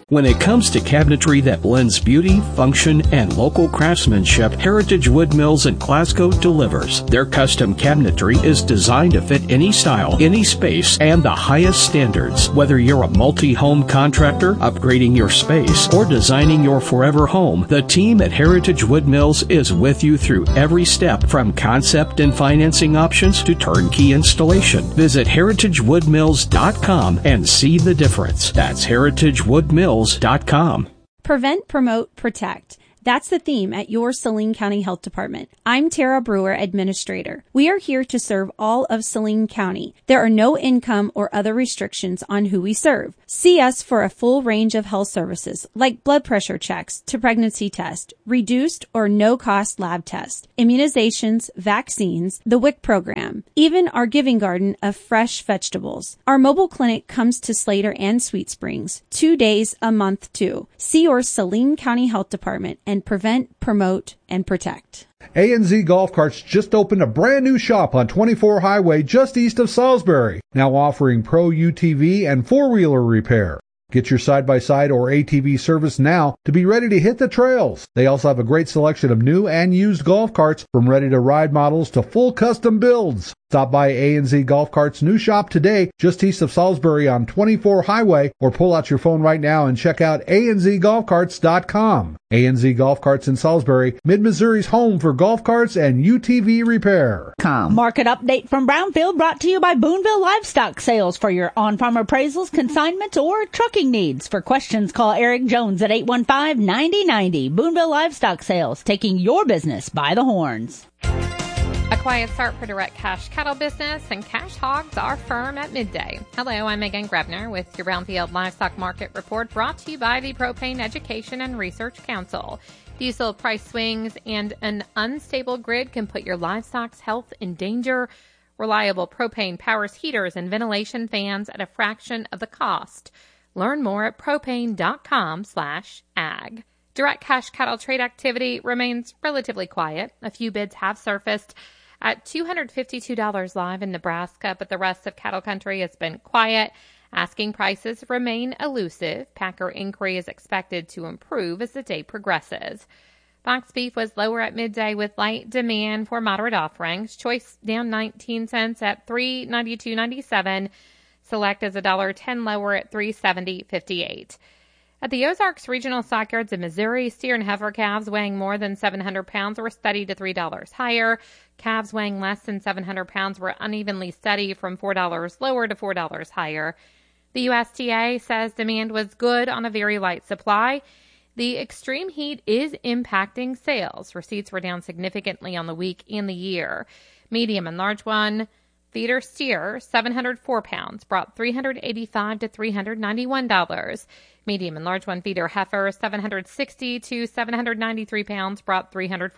When it comes to cabinetry that blends beauty, function, and local craftsmanship, Heritage Wood Mills in Glasgow delivers. Their custom cabinetry is designed to fit any style, any space, and the highest standards. Whether you're a multi-home contractor, upgrading your space, or designing your forever home, the team at Heritage Wood Mills is with you through every step, from concept and financing options to turnkey installation. Visit heritagewoodmills.com and see the difference. That's heritagewoodmills.com. Prevent, promote, protect. That's the theme at your Saline County Health Department. I'm Tara Brewer, Administrator. We are here to serve all of Saline County. There are no income or other restrictions on who we serve. See us for a full range of health services like blood pressure checks to pregnancy test, reduced or no-cost lab tests, immunizations, vaccines, the WIC program, even our giving garden of fresh vegetables. Our mobile clinic comes to Slater and Sweet Springs 2 days a month too. See your Saline County Health Department and prevent, promote, and protect. A&Z Golf Carts just opened a brand new shop on 24 Highway just east of Salisbury, now offering pro UTV and four-wheeler repair. Get your side-by-side or ATV service now to be ready to hit the trails. They also have a great selection of new and used golf carts, from ready-to-ride models to full custom builds. Stop by A&Z Golf Carts' new shop today, just east of Salisbury on 24 Highway, or pull out your phone right now and check out anzgolfcarts.com. A&Z Golf Carts in Salisbury, Mid-Missouri's home for golf carts and UTV repair. Market update from Brownfield, brought to you by Boonville Livestock Sales. For your on-farm appraisals, consignments, or trucking needs. For questions, call Eric Jones at 815-9090. Boonville Livestock Sales, taking your business by the horns. A quiet start for direct cash cattle business, and cash hogs are firm at midday. Hello, I'm Megan Grebner with your Brownfield Livestock Market Report, brought to you by the Propane Education and Research Council. Diesel price swings and an unstable grid can put your livestock's health in danger. Reliable propane powers heaters and ventilation fans at a fraction of the cost. Learn more at propane.com/ag. Direct cash cattle trade activity remains relatively quiet. A few bids have surfaced at $252 live in Nebraska, but the rest of cattle country has been quiet. Asking prices remain elusive. Packer inquiry is expected to improve as the day progresses. Box beef was lower at midday with light demand for moderate offerings. Choice down 19 cents at $392.97. Select is $1.10 lower at $370.58. At the Ozarks Regional Stockyards in Missouri, steer and heifer calves weighing more than 700 pounds were steady to $3 higher. Calves weighing less than 700 pounds were unevenly steady from $4 lower to $4 higher. The USDA says demand was good on a very light supply. The extreme heat is impacting sales. Receipts were down significantly on the week and the year. Medium and large one feeder steer, 704 pounds, brought $385 to $391. Medium and large one feeder heifer, 760 to 793 pounds, brought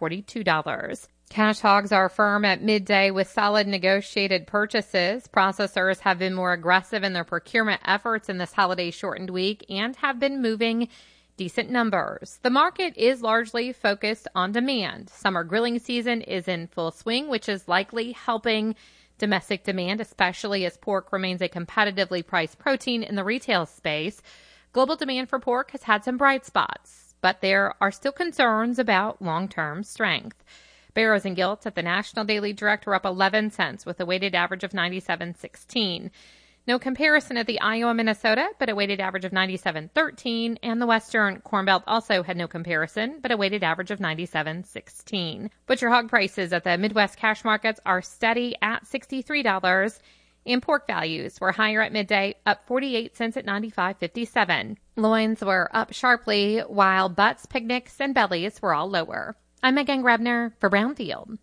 $342. Cash hogs are firm at midday with solid negotiated purchases. Processors have been more aggressive in their procurement efforts in this holiday-shortened week and have been moving decent numbers. The market is largely focused on demand. Summer grilling season is in full swing, which is likely helping domestic demand, especially as pork remains a competitively priced protein in the retail space. Global demand for pork has had some bright spots, but there are still concerns about long-term strength. Barrows and Gilts at the National Daily Direct were up 11 cents with a weighted average of 97.16. No comparison at the Iowa, Minnesota, but a weighted average of 97.13, and the Western Corn Belt also had no comparison, but a weighted average of 97.16. Butcher hog prices at the Midwest cash markets are steady at $63. And pork values were higher at midday, up 48 cents at 95.57. Loins were up sharply, while butts, picnics, and bellies were all lower. I'm Megan Grebner for Brownfield.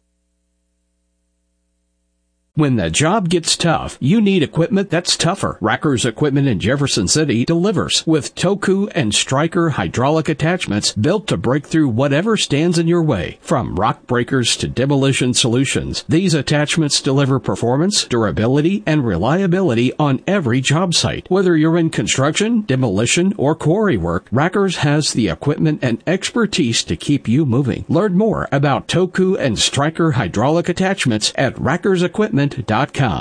When the job gets tough, you need equipment that's tougher. Racker's Equipment in Jefferson City delivers with Toku and Stryker hydraulic attachments built to break through whatever stands in your way. From rock breakers to demolition solutions, these attachments deliver performance, durability, and reliability on every job site. Whether you're in construction, demolition, or quarry work, Racker's has the equipment and expertise to keep you moving. Learn more about Toku and Stryker hydraulic attachments at rackersequipment.com.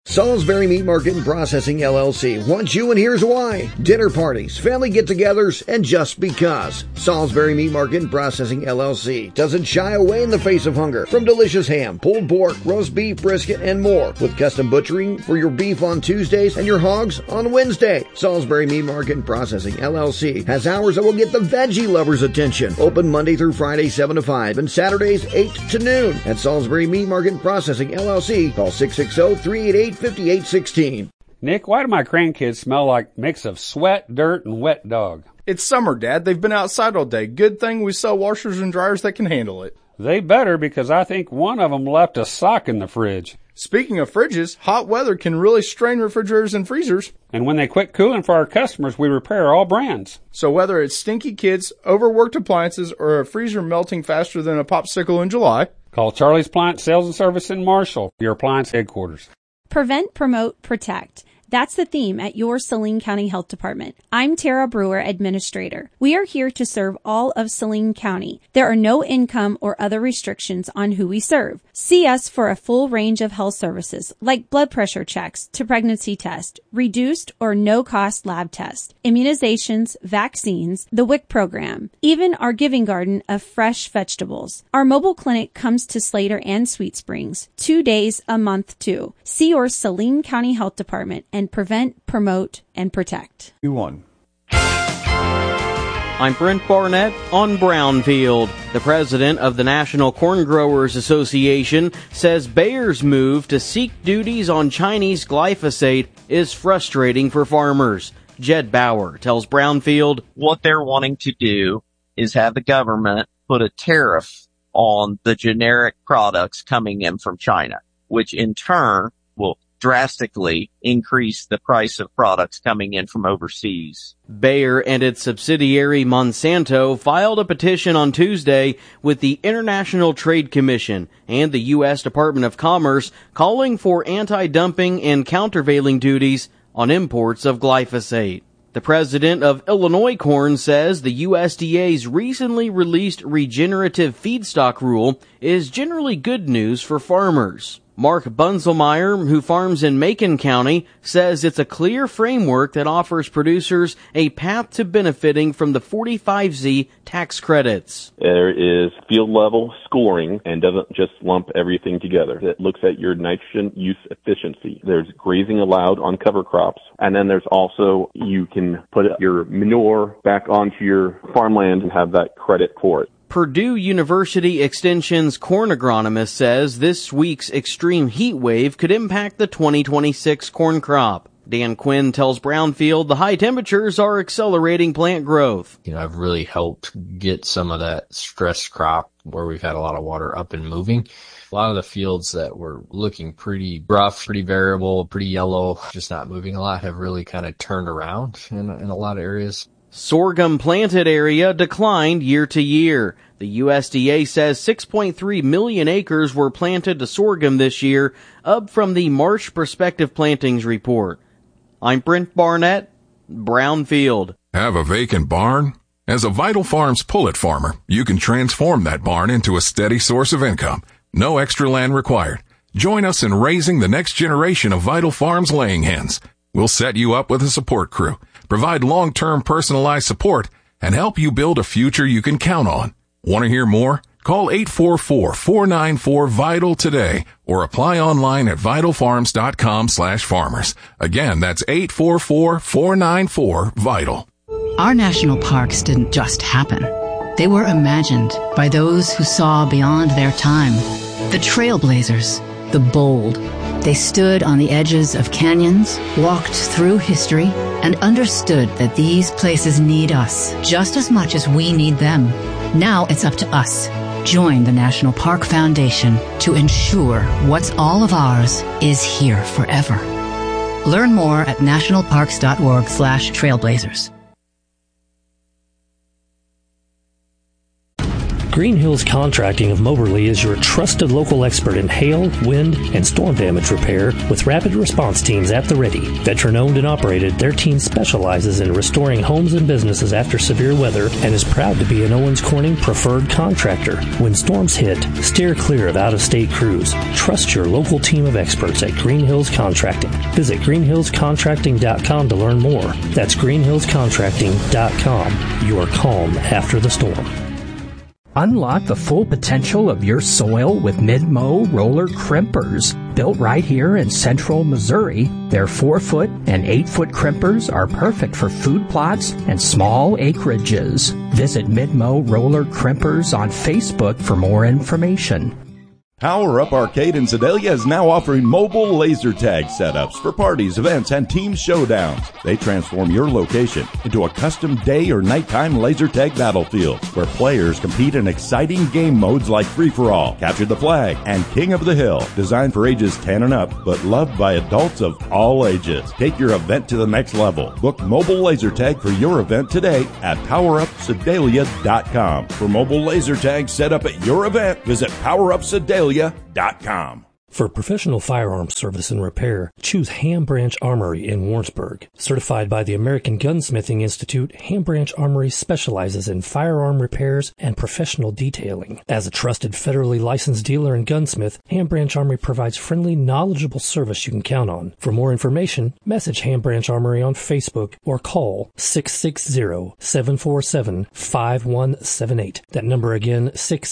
Salisbury Meat Market and Processing LLC wants you, and here's why. Dinner parties, family get-togethers, and just because. Salisbury Meat Market and Processing LLC doesn't shy away in the face of hunger. From delicious ham, pulled pork, roast beef, brisket, and more. With custom butchering for your beef on Tuesdays and your hogs on Wednesday. Salisbury Meat Market and Processing LLC has hours that will get the veggie lovers' attention. Open Monday through Friday 7 to 5 and Saturdays 8 to noon. At Salisbury Meat Market and Processing LLC, call 660-388-5816. Nick, why do my grandkids smell like mix of sweat, dirt, and wet dog? It's summer, Dad. They've been outside all day. Good thing we sell washers and dryers that can handle it. They better, because I think one of them left a sock in the fridge. Speaking of fridges, hot weather can really strain refrigerators and freezers. And when they quit cooling for our customers, we repair all brands. So whether it's stinky kids, overworked appliances, or a freezer melting faster than a popsicle in July, call Charlie's Appliance Sales and Service in Marshall, your appliance headquarters. Prevent, promote, protect. That's the theme at your Saline County Health Department. I'm Tara Brewer, Administrator. We are here to serve all of Saline County. There are no income or other restrictions on who we serve. See us for a full range of health services like blood pressure checks to pregnancy test, reduced or no-cost lab tests, immunizations, vaccines, the WIC program, even our giving garden of fresh vegetables. Our mobile clinic comes to Slater and Sweet Springs 2 days a month too. See your Saline County Health Department and prevent, promote, and protect. I'm Brent Barnett on Brownfield. The president of the National Corn Growers Association says Bayer's move to seek duties on Chinese glyphosate is frustrating for farmers. Jed Bauer tells Brownfield what they're wanting to do is have the government put a tariff on the generic products coming in from China, which in turn will drastically increase the price of products coming in from overseas. Bayer and its subsidiary Monsanto filed a petition on Tuesday with the International Trade Commission and the U.S. Department of Commerce calling for anti-dumping and countervailing duties on imports of glyphosate. The president of Illinois Corn says the USDA's recently released regenerative feedstock rule is generally good news for farmers. Mark Bunzelmeyer, who farms in Macon County, says it's a clear framework that offers producers a path to benefiting from the 45Z tax credits. There is field level scoring and doesn't just lump everything together. It looks at your nitrogen use efficiency. There's grazing allowed on cover crops. And then there's also, you can put your manure back onto your farmland and have that credit for it. Purdue University Extension's corn agronomist says this week's extreme heat wave could impact the 2026 corn crop. Dan Quinn tells Brownfield the high temperatures are accelerating plant growth. I've really helped get some of that stressed crop where we've had a lot of water up and moving. A lot of the fields that were looking pretty rough, pretty variable, pretty yellow, just not moving a lot, have really kind of turned around in a lot of areas. Sorghum planted area declined year to year. The USDA says 6.3 million acres were planted to sorghum this year, up from the March prospective plantings report. I'm Brent Barnett, Brownfield. Have a vacant barn? As a Vital Farms pullet farmer, you can transform that barn into a steady source of income. No extra land required. Join us in raising the next generation of Vital Farms laying hens. We'll set you up with a support crew, provide long-term personalized support, and help you build a future you can count on. Want to hear more? Call 844-494-VITAL today or apply online at vitalfarms.com/farmers. Again, that's 844-494-VITAL. Our national parks didn't just happen. They were imagined by those who saw beyond their time. The trailblazers, the bold. They stood on the edges of canyons, walked through history, and understood that these places need us just as much as we need them. Now it's up to us. Join the National Park Foundation to ensure what's all of ours is here forever. Learn more at nationalparks.org/trailblazers. Green Hills Contracting of Moberly is your trusted local expert in hail, wind, and storm damage repair with rapid response teams at the ready. Veteran-owned and operated, their team specializes in restoring homes and businesses after severe weather and is proud to be an Owens Corning preferred contractor. When storms hit, steer clear of out-of-state crews. Trust your local team of experts at Green Hills Contracting. Visit greenhillscontracting.com to learn more. That's greenhillscontracting.com. Your calm after the storm. Unlock the full potential of your soil with Mid-Mow roller crimpers. Built right here in central Missouri, their 4-foot and 8-foot crimpers are perfect for food plots and small acreages. Visit Mid-Mow roller crimpers on Facebook for more information. Power Up Arcade in Sedalia is now offering mobile laser tag setups for parties, events, and team showdowns. They transform your location into a custom day or nighttime laser tag battlefield where players compete in exciting game modes like Free-for-All, Capture the Flag, and King of the Hill. Designed for ages 10 and up, but loved by adults of all ages. Take your event to the next level. Book mobile laser tag for your event today at PowerUpSedalia.com. For mobile laser tag set up at your event, visit PowerUpSedalia.com. For professional firearms service and repair, choose Ham Branch Armory in Warrensburg. Certified by the American Gunsmithing Institute, Ham Branch Armory specializes in firearm repairs and professional detailing. As a trusted federally licensed dealer and gunsmith, Ham Branch Armory provides friendly, knowledgeable service you can count on. For more information, message Ham Branch Armory on Facebook or call 660-747-5178. That number again,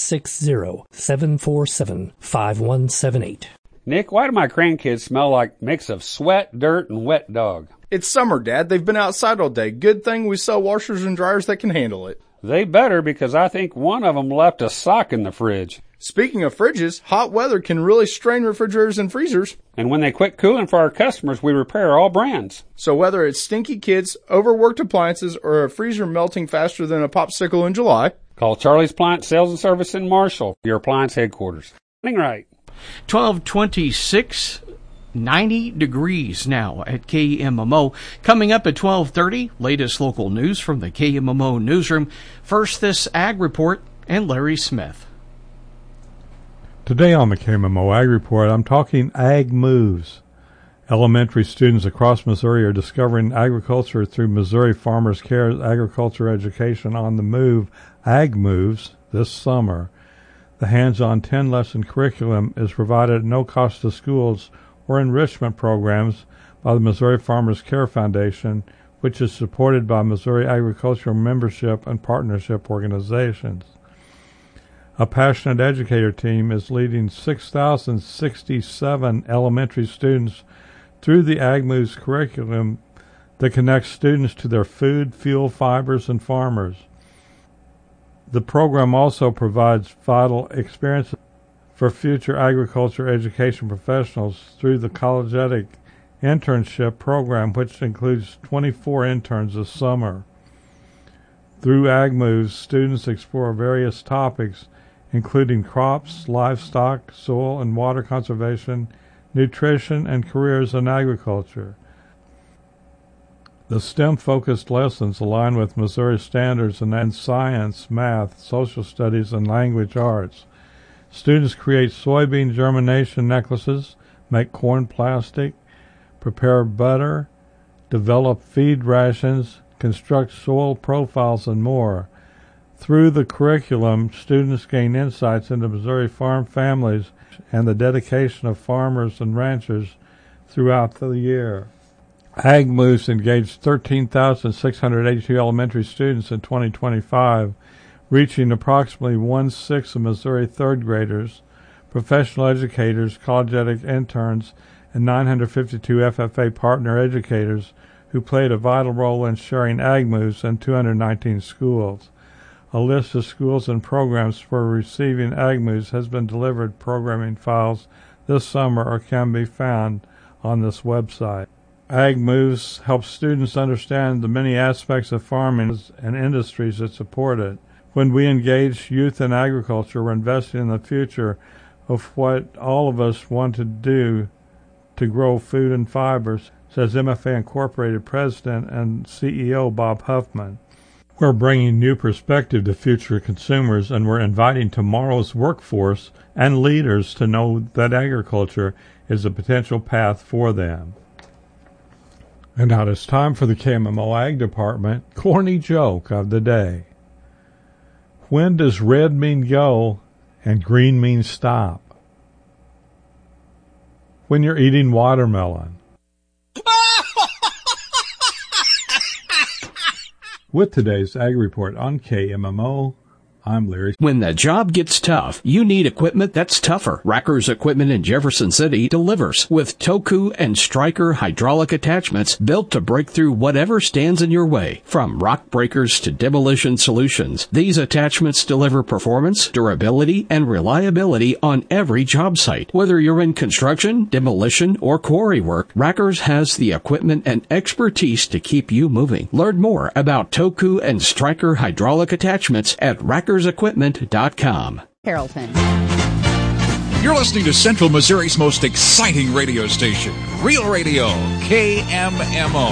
660-747-5178. Nick, why do my grandkids smell like a mix of sweat, dirt, and wet dog? It's summer, Dad. They've been outside all day. Good thing we sell washers and dryers that can handle it. They better, because I think one of them left a sock in the fridge. Speaking of fridges, hot weather can really strain refrigerators and freezers. And when they quit cooling for our customers, we repair all brands. So whether it's stinky kids, overworked appliances, or a freezer melting faster than a popsicle in July, call Charlie's Appliance Sales and Service in Marshall, your appliance headquarters. Right. 1226, 90 degrees now at KMMO. Coming up at 12:30, latest local news from the KMMO newsroom. First, this Ag Report and Larry Smith. Today on the KMMO Ag Report, I'm talking Ag Moves. Elementary students across Missouri are discovering agriculture through Missouri Farmers Care's Agriculture Education on the Move, Ag Moves, this summer. The hands-on 10-lesson curriculum is provided at no cost to schools or enrichment programs by the Missouri Farmers Care Foundation, which is supported by Missouri Agricultural Membership and Partnership organizations. A passionate educator team is leading 6,067 elementary students through the Ag Moves curriculum that connects students to their food, fuel, fibers, and farmers. The program also provides vital experiences for future agriculture education professionals through the Collegiate Internship Program, which includes 24 interns this summer. Through Ag Moves, students explore various topics, including crops, livestock, soil and water conservation, nutrition, and careers in agriculture. The STEM-focused lessons align with Missouri standards in science, math, social studies, and language arts. Students create soybean germination necklaces, make corn plastic, prepare butter, develop feed rations, construct soil profiles, and more. Through the curriculum, students gain insights into Missouri farm families and the dedication of farmers and ranchers throughout the year. Ag Moves engaged 13,682 elementary students in 2025, reaching approximately 1/6 of Missouri third graders, professional educators, collegiate interns, and 952 FFA partner educators who played a vital role in sharing Ag Moves in 219 schools. A list of schools and programs for receiving Ag Moves has been delivered programming files this summer or can be found on this website. Ag Moves helps students understand the many aspects of farming and industries that support it. When we engage youth in agriculture, we're investing in the future of what all of us want to do to grow food and fibers, says MFA Incorporated President and CEO Bob Huffman. We're bringing new perspective to future consumers, and we're inviting tomorrow's workforce and leaders to know that agriculture is a potential path for them. And now it's time for the KMMO Ag Department corny joke of the day. When does red mean go and green mean stop? When you're eating watermelon. With today's Ag Report on KMMO, I'm Larry. When the job gets tough, you need equipment that's tougher. Racker's Equipment in Jefferson City delivers with Toku and Stryker hydraulic attachments built to break through whatever stands in your way. From rock breakers to demolition solutions, these attachments deliver performance, durability, and reliability on every job site. Whether you're in construction, demolition, or quarry work, Racker's has the equipment and expertise to keep you moving. Learn more about Toku and Stryker hydraulic attachments at RackersEquipment.com. Carrollton. You're listening to Central Missouri's most exciting radio station, Real Radio, KMMO.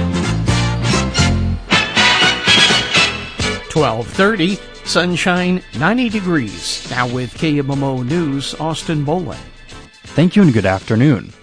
12:30, sunshine, 90 degrees. Now with KMMO News, Austin Bowling. Thank you and good afternoon.